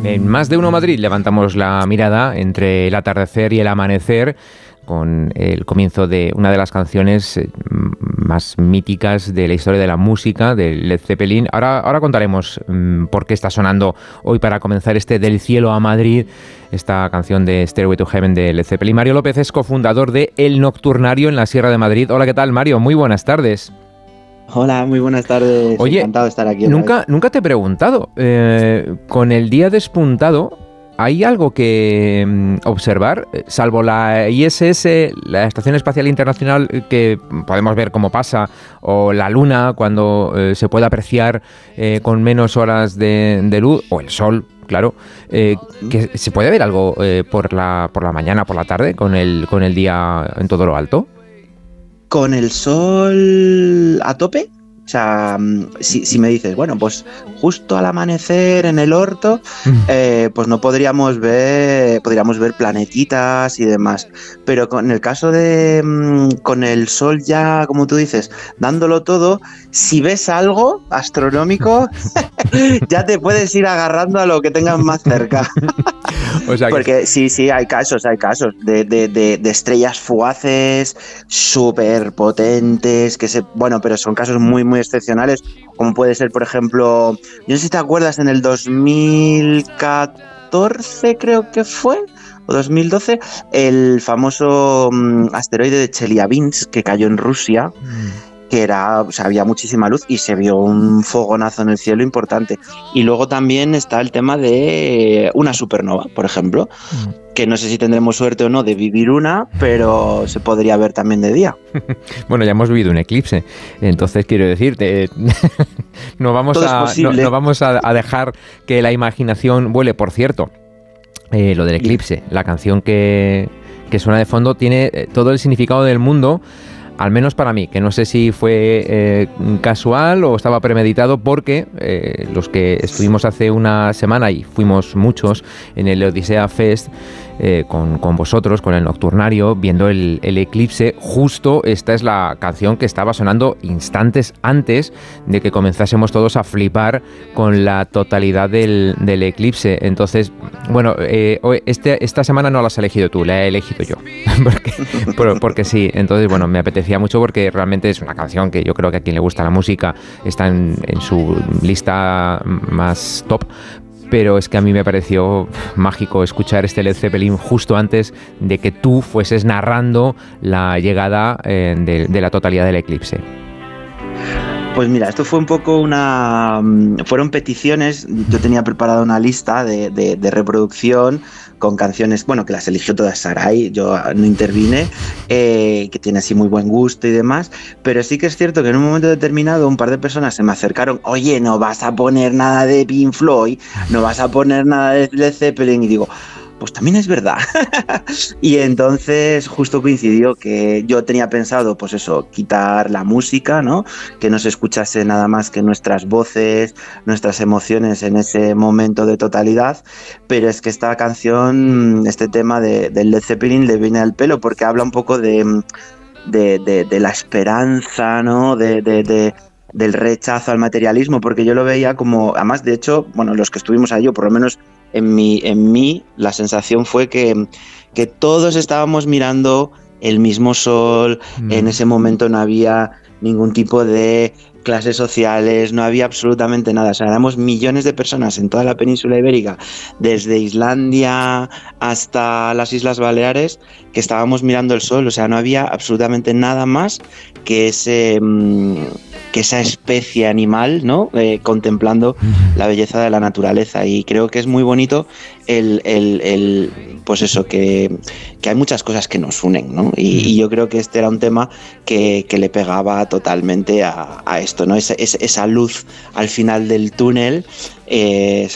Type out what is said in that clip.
En Más de Uno Madrid levantamos la mirada entre el atardecer y el amanecer con el comienzo de una de las canciones más míticas de la historia de la música, de Led Zeppelin. Ahora contaremos por qué está sonando hoy para comenzar este Del Cielo a Madrid, esta canción de Stairway to Heaven de Led Zeppelin. Mario López es cofundador de El Nocturnario en la Sierra de Madrid. Hola, ¿qué tal, Mario? Muy buenas tardes. Hola, muy buenas tardes. Oye, encantado de estar aquí. Nunca te he preguntado, con el día despuntado, ¿hay algo que observar? Salvo la ISS, la Estación Espacial Internacional, que podemos ver cómo pasa, o la Luna, cuando se puede apreciar con menos horas de luz, o el Sol, claro, que ¿se puede ver algo por la mañana, por la tarde, con el día en todo lo alto? ¿Con el sol a tope? O sea, si me dices, bueno, pues justo al amanecer en el orto, pues no podríamos ver planetitas y demás. Pero con el caso de con el sol ya, como tú dices, dándolo todo, si ves algo astronómico, ya te puedes ir agarrando a lo que tengas más cerca. O sea, porque sí, hay casos de estrellas fugaces súper potentes, pero son casos muy, muy excepcionales, como puede ser, por ejemplo, yo no sé si te acuerdas, en el 2014 creo que fue, o 2012, el famoso asteroide de Chelyabinsk que cayó en Rusia, que había muchísima luz y se vio un fogonazo en el cielo importante. Y luego también está el tema de una supernova, por ejemplo, que no sé si tendremos suerte o no de vivir una, pero se podría ver también de día. Bueno, ya hemos vivido un eclipse, entonces quiero decirte, no vamos a dejar que la imaginación vuele. Por cierto, lo del eclipse, la canción que suena de fondo tiene todo el significado del mundo, al menos para mí, que no sé si fue casual o estaba premeditado, porque los que estuvimos hace una semana, y fuimos muchos, en el Odisea Fest, con vosotros, con el Nocturnario, viendo el eclipse, justo esta es la canción que estaba sonando instantes antes de que comenzásemos todos a flipar con la totalidad del eclipse. Entonces, bueno, esta semana no la has elegido tú, la he elegido yo, porque sí. Entonces, bueno, me apetecía mucho porque realmente es una canción que yo creo que a quien le gusta la música está en su lista más top. Pero es que a mí me pareció mágico escuchar este Led Zeppelin justo antes de que tú fueses narrando la llegada de la totalidad del eclipse. Pues mira, esto fue un poco fueron peticiones. Yo tenía preparada una lista de reproducción con canciones, bueno, que las eligió todas Sarai, yo no intervine, que tiene así muy buen gusto y demás, pero sí que es cierto que en un momento determinado un par de personas se me acercaron: oye, no vas a poner nada de Pink Floyd, no vas a poner nada de Led Zeppelin, y digo, pues también es verdad. Y entonces justo coincidió que yo tenía pensado, pues eso, quitar la música, ¿no? Que no se escuchase nada más que nuestras voces, nuestras emociones en ese momento de totalidad, pero es que esta canción, este tema de Led Zeppelin le viene al pelo, porque habla un poco de la esperanza, ¿no? Del rechazo al materialismo, porque yo lo veía como, además, de hecho, bueno, los que estuvimos allí, o por lo menos en mí la sensación fue que todos estábamos mirando el mismo sol. En ese momento no había ningún tipo de clases sociales, no había absolutamente nada. O sea, éramos millones de personas en toda la península ibérica, desde Islandia hasta las Islas Baleares, que estábamos mirando el sol. O sea, no había absolutamente nada más que esa especie animal, ¿no? Contemplando la belleza de la naturaleza. Y creo que es muy bonito pues eso, que hay muchas cosas que nos unen, ¿no? Y yo creo que este era un tema que le pegaba totalmente a esto, ¿no? Esa luz al final del túnel,